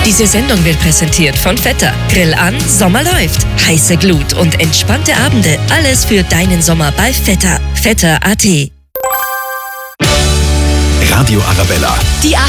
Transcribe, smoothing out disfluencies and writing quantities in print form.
Diese Sendung wird präsentiert von Vetter. Grill an, Sommer läuft. Heiße Glut und entspannte Abende. Alles für deinen Sommer bei Vetter. Vetter.at. Radio Arabella. Die